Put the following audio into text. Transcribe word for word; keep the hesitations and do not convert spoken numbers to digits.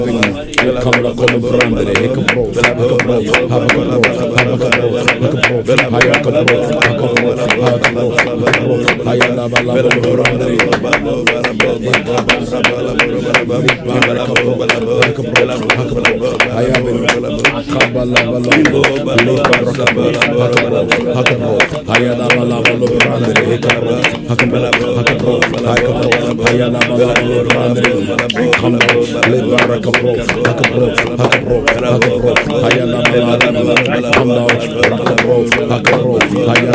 Kamla kono brandere hekapro hekapro habakapro habakapro hekapro hayakapro hakapro hakapro hakapro hayala bala brandere hakapro hakapro hakapro hayabe kabala bala hakapro hakapro hayala bala brandere hekapro hakapro hakapro hakapro hayala bala brandere kamla le barakapro hakapro hakapro hakapro hayala bala kamla hakapro hakapro hayala